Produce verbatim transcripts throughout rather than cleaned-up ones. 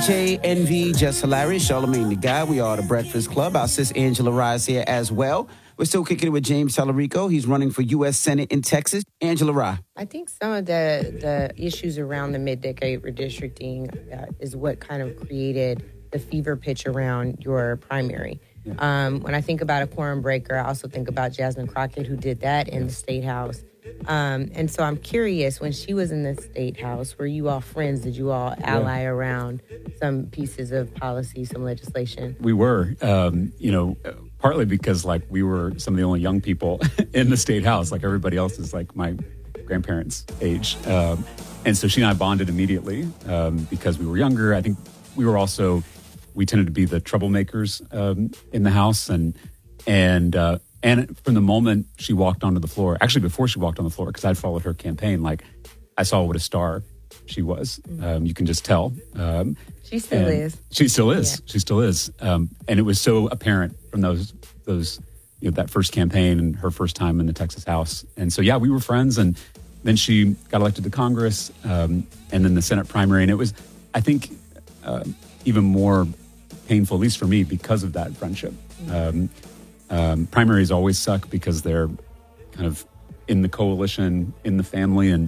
J, Envy, Just Hilarious, Charlamagne the Guy. We are the Breakfast Club. Our sis Angela Rye's here as well. We're still kicking it with James Tallarico. He's running for U S Senate in Texas. Angela Rye. I think some of the, the issues around the mid-decade redistricting uh, is what kind of created the fever pitch around your primary. Yeah. Um, when I think about a quorum breaker, I also think about Jasmine Crockett, who did that in the State House. Um, and so I'm curious, when she was in the State House, were you all friends? Did you all ally yeah. around some pieces of policy, some legislation? We were, um, you know, partly because, like, we were some of the only young people in the State House. Like, everybody else is, like, my grandparents' age. Um, and so she and I bonded immediately um, because we were younger. I think we were also, we tended to be the troublemakers um, in the House. And, and, uh, And from the moment she walked onto the floor, actually before she walked on the floor, because I'd followed her campaign, like, I saw what a star she was. Um, you can just tell. Um, she still is. She still is. Yeah. She still is. Um, and it was so apparent from those, those, you know, that first campaign and her first time in the Texas House. And so, yeah, we were friends. And then she got elected to Congress um, and then the Senate primary. And it was, I think, uh, even more painful, at least for me, because of that friendship. Um, Um, primaries always suck because they're kind of in the coalition, in the family, and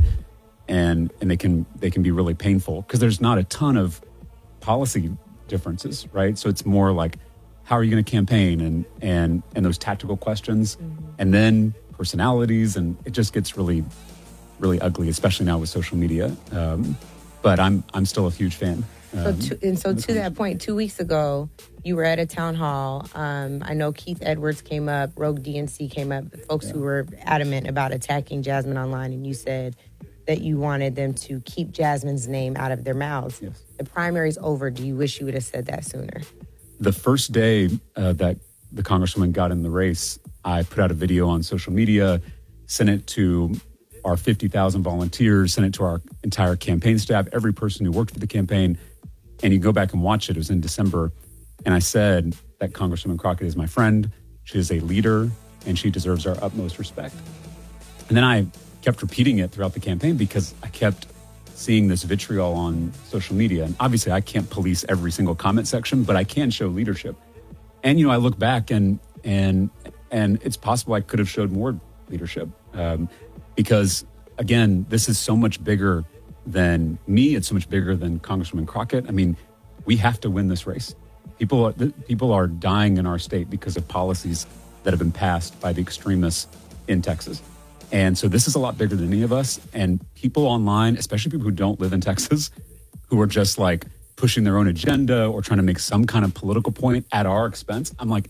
and and they can they can be really painful because there's not a ton of policy differences, right? So it's more like, how are you going to campaign, and and and those tactical questions, mm-hmm. and then personalities, and it just gets really really ugly, especially now with social media. Um, but I'm I'm still a huge fan. So to, and so to that point, two weeks ago, you were at a town hall. Um, I know Keith Edwards came up, Rogue D N C came up, folks yeah. who were adamant about attacking Jasmine online, and you said that you wanted them to keep Jasmine's name out of their mouths. Yes. The primary's over. Do you wish you would have said that sooner? The first day uh, that the Congresswoman got in the race, I put out a video on social media, sent it to our fifty thousand volunteers, sent it to our entire campaign staff, every person who worked for the campaign. And you go back and watch it. It was in December. And I said that Congresswoman Crockett is my friend. She is a leader, and she deserves our utmost respect. And then I kept repeating it throughout the campaign because I kept seeing this vitriol on social media. And obviously, I can't police every single comment section, but I can show leadership. And, you know, I look back and and and it's possible I could have showed more leadership um, because, again, this is so much bigger than me. It's so much bigger than Congresswoman Crockett. I mean, we have to win this race. People are, people are dying in our state because of policies that have been passed by the extremists in Texas. And so this is a lot bigger than any of us. And people online, especially people who don't live in Texas, who are just like pushing their own agenda or trying to make some kind of political point at our expense. I'm like,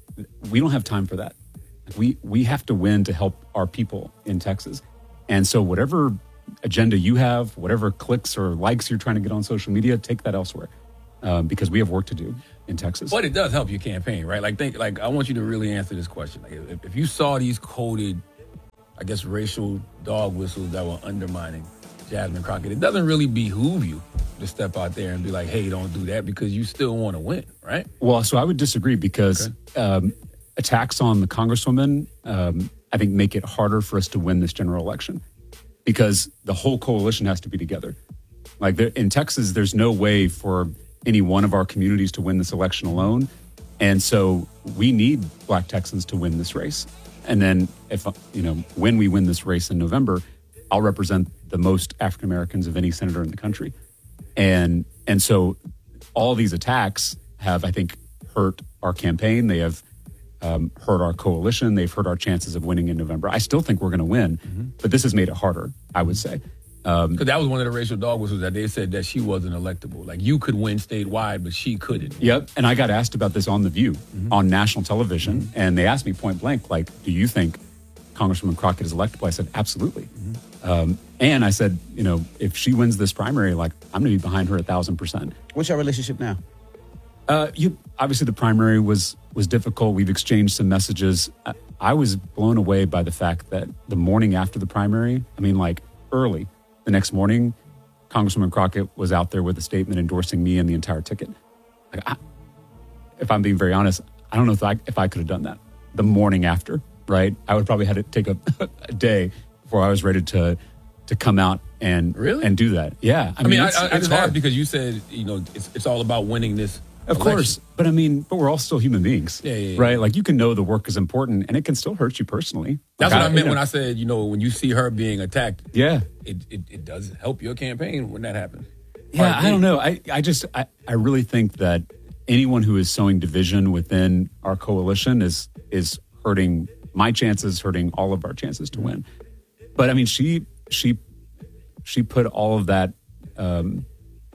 we don't have time for that. We we have to win to help our people in Texas. And so whatever agenda you have, whatever clicks or likes you're trying to get on social media, take that elsewhere um, because we have work to do in Texas. But it does help your campaign, right? Like, think, like I want you to really answer this question. Like, if, if you saw these coded, I guess, racial dog whistles that were undermining Jasmine Crockett, it doesn't really behoove you to step out there and be like, hey, don't do that, because you still want to win, right? Well, so I would disagree because okay. um, attacks on the Congresswoman, um, I think, make it harder for us to win this general election. Because the whole coalition has to be together. Like there, in Texas, there's no way for any one of our communities to win this election alone. And so we need Black Texans to win this race. And then if, you know, when we win this race in November, I'll represent the most African Americans of any senator in the country. And, and so all these attacks have, I think, hurt our campaign. They have Um, hurt our coalition. They've hurt our chances of winning in November. I still think we're going to win, mm-hmm. but this has made it harder, I would say. Because um, that was one of the racial dog whistles that they said that she wasn't electable. Like, you could win statewide, but she couldn't. Yep. And I got asked about this on The View, mm-hmm. on national television, mm-hmm. and they asked me point blank, like, do you think Congresswoman Crockett is electable? I said, absolutely. Mm-hmm. Um, and I said, you know, if she wins this primary, like, I'm going to be behind her a thousand percent. What's your relationship now? Uh, you obviously the primary was was difficult. We've exchanged some messages. I, I was blown away by the fact that the morning after the primary, I mean, like early the next morning, Congresswoman Crockett was out there with a statement endorsing me and the entire ticket. Like, I, if I'm being very honest, I don't know if I if I could have done that the morning after. Right, I would probably had to take a, a day before I was ready to to come out and Really? and do that. Yeah, I mean, I, it's, I, I it's just hard. asked because you said, you know, it's, it's all about winning this. Of election. course, but I mean, but we're all still human beings, Yeah, yeah, yeah. right? Like you can know the work is important, and it can still hurt you personally. That's Like, what I meant you know, when I said, you know, when you see her being attacked, yeah, it, it, it does help your campaign when that happens. yeah. Or I don't it- know. I I just I, I really think that anyone who is sowing division within our coalition is is hurting my chances, hurting all of our chances to win. But I mean, she she she put all of that um,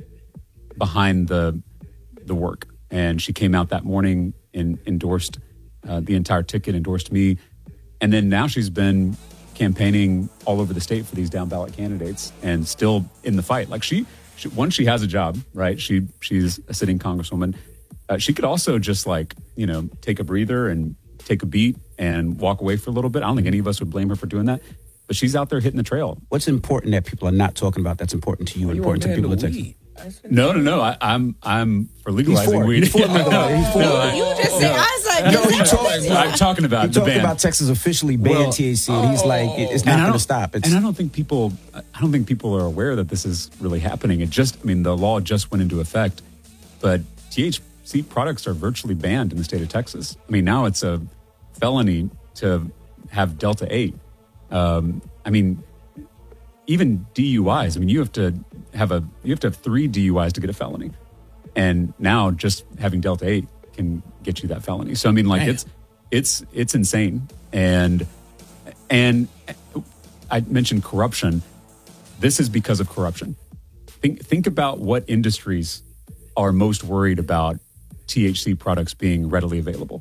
behind the the work, and she came out that morning and endorsed uh, the entire ticket, endorsed me, and then now she's been campaigning all over the state for these down ballot candidates, and still in the fight. Like she, she once she has a job, right? She she's a sitting congresswoman. Uh, she could also just like you know take a breather and take a beat and walk away for a little bit. I don't think any of us would blame her for doing that. But she's out there hitting the trail. What's important that people are not talking about that's important to you, You important to want people in to Texas? weed. I said- No, no, no. I, I'm I'm for legalizing for it. weed. He's for legalizing. He's for No, it. I- You just said, I was like, No, he this- talked- I'm talking about He the talked ban. about Texas officially banned Well, T H C, and he's like, it- it's And I not going to don't- stop. It's, and I don't think people, I don't think people are aware that this is really happening. It just, I mean, the law just went into effect, but T H C products are virtually banned in the state of Texas. I mean, now it's a felony to have Delta eight. Um, I mean, even D U Is. I mean, you have to have a, you have to have three D U Is to get a felony, and now just having Delta eight can get you that felony. So I mean, like Man. it's, it's, it's insane, and and I mentioned corruption. This is because of corruption. Think think about what industries are most worried about T H C products being readily available.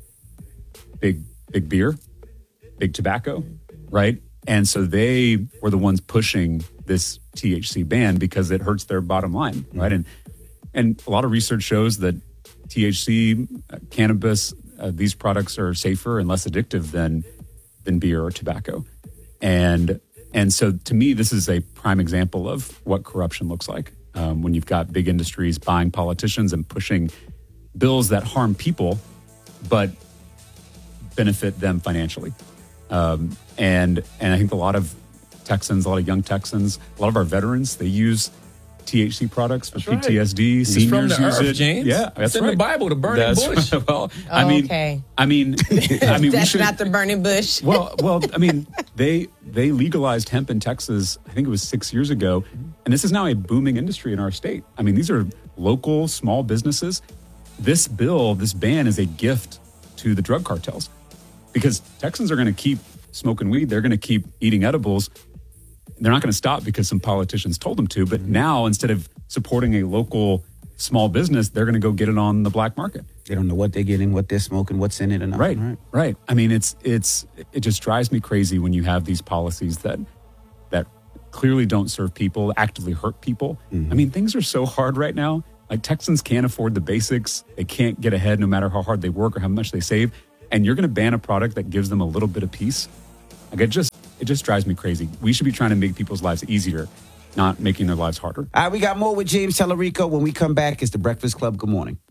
Big big beer, big tobacco, right? And so they were the ones pushing this T H C ban because it hurts their bottom line, right? And and a lot of research shows that T H C, uh, cannabis, uh, these products are safer and less addictive than than beer or tobacco. And and so to me, this is a prime example of what corruption looks like. Um, when you've got big industries buying politicians and pushing bills that harm people, but benefit them financially. Um, and and I think a lot of Texans, a lot of young Texans, a lot of our veterans, they use T H C products for That's right. P T S D. It's Seniors from the use earth, it. James. Yeah, that's It's in right. the Bible, the burning That's bush. right. Well, I mean, okay. I mean, I mean, we That's should, not the burning bush. well, well, I mean, they they legalized hemp in Texas. I think it was six years ago, and this is now a booming industry in our state. I mean, these are local small businesses. This bill, this ban, is a gift to the drug cartels because Texans are going to keep smoking weed. They're going to keep eating edibles. They're not going to stop because some politicians told them to. But now, instead of supporting a local small business, they're going to go get it on the black market. they don't know what they're getting, what they're smoking, what's in it, or not. Right, right. I mean, it's it's it just drives me crazy when you have these policies that that clearly don't serve people, actively hurt people. Mm-hmm. I mean, things are so hard right now. Like Texans can't afford the basics. They can't get ahead no matter how hard they work or how much they save. And you're going to ban a product that gives them a little bit of peace. Like it just it just drives me crazy. We should be trying to make people's lives easier, not making their lives harder. All right, we got more with James Tellerico. When we come back, it's the Breakfast Club. Good morning.